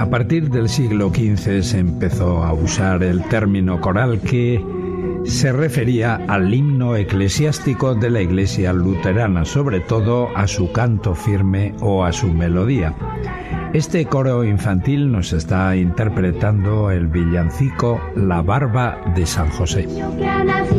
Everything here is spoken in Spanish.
A partir del siglo XV se empezó a usar el término coral, que se refería al himno eclesiástico de la Iglesia luterana, sobre todo a su canto firme o a su melodía. Este coro infantil nos está interpretando el villancico La Barba de San José.